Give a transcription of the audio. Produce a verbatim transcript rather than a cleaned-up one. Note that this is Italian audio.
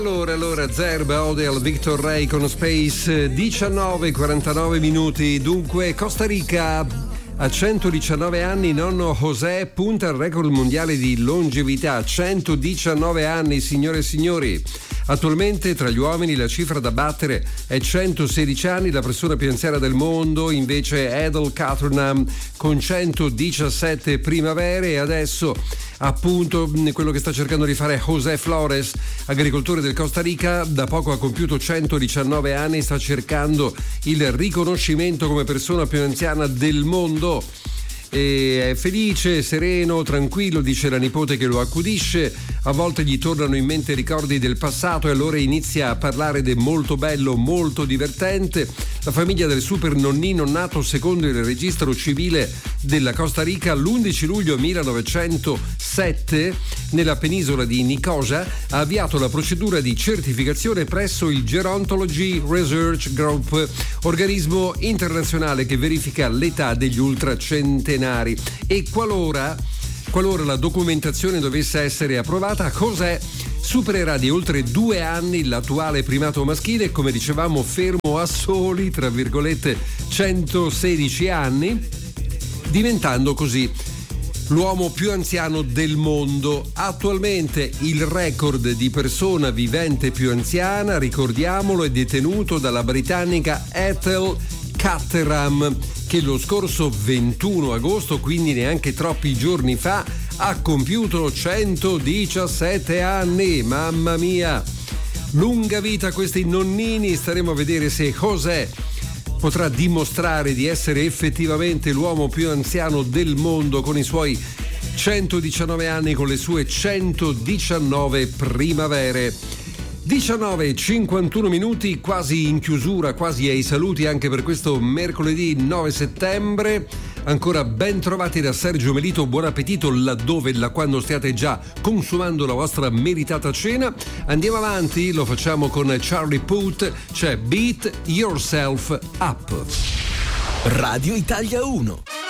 Allora, allora, Zerba, ode al Victor Ray con Space, diciannove e quarantanove minuti. Dunque, Costa Rica, a centodiciannove anni, nonno José punta al record mondiale di longevità. centodiciannove anni, signore e signori. Attualmente tra gli uomini la cifra da battere è centosedici anni, la persona più anziana del mondo invece è Edel Catterham con centodiciassette primavere. E adesso appunto quello che sta cercando di fare José Flores, agricoltore del Costa Rica, da poco ha compiuto centodiciannove anni, sta cercando il riconoscimento come persona più anziana del mondo. E è felice, sereno, tranquillo, dice la nipote che lo accudisce. A volte gli tornano in mente ricordi del passato e allora inizia a parlare del molto bello, molto divertente. La famiglia del super nonnino, nato secondo il registro civile della Costa Rica l'undici luglio millenovecentosette nella penisola di Nicosia, ha avviato la procedura di certificazione presso il Gerontology Research Group, organismo internazionale che verifica l'età degli ultracentenari. E qualora qualora la documentazione dovesse essere approvata, José supererà di oltre due anni l'attuale primato maschile e, come dicevamo, fermo a soli, tra virgolette, centosedici anni, diventando così l'uomo più anziano del mondo. Attualmente il record di persona vivente più anziana, ricordiamolo, è detenuto dalla britannica Ethel Catterham, che lo scorso ventuno agosto, quindi neanche troppi giorni fa, ha compiuto centodiciassette anni. Mamma mia! Lunga vita a questi nonnini. Staremo a vedere se José potrà dimostrare di essere effettivamente l'uomo più anziano del mondo con i suoi centodiciannove anni, con le sue centodiciannove primavere. diciannove e cinquantuno minuti, quasi in chiusura, quasi ai saluti anche per questo mercoledì nove settembre. Ancora ben trovati da Sergio Melito, buon appetito laddove e là quando stiate già consumando la vostra meritata cena. Andiamo avanti, lo facciamo con Charlie Puth, c'è Beat Yourself Up. Radio Italia uno.